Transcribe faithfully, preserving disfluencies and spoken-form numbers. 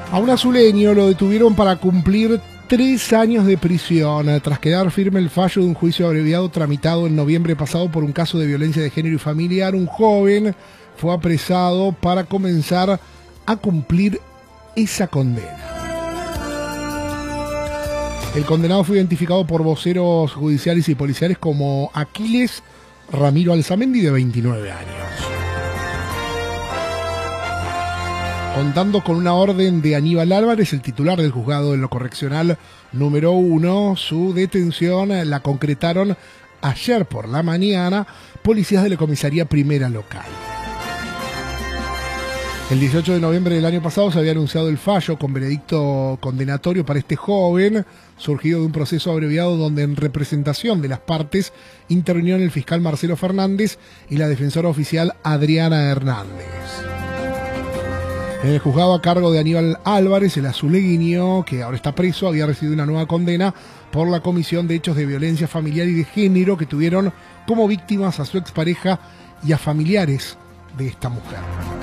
A un azuleño lo detuvieron para cumplir tres años de prisión, tras quedar firme el fallo de un juicio abreviado tramitado en noviembre pasado por un caso de violencia de género y familiar. Un joven fue apresado para comenzar a cumplir esa condena. El condenado fue identificado por voceros judiciales y policiales como Aquiles Ramiro Alzamendi, de veintinueve años. Contando con una orden de Aníbal Álvarez, el titular del juzgado de lo correccional número uno, su detención la concretaron ayer por la mañana policías de la comisaría primera local. El dieciocho de noviembre del año pasado se había anunciado el fallo con veredicto condenatorio para este joven, surgido de un proceso abreviado donde en representación de las partes intervinieron el fiscal Marcelo Fernández y la defensora oficial Adriana Hernández. En el juzgado a cargo de Aníbal Álvarez, el azuleño, que ahora está preso, había recibido una nueva condena por la comisión de hechos de violencia familiar y de género que tuvieron como víctimas a su expareja y a familiares de esta mujer.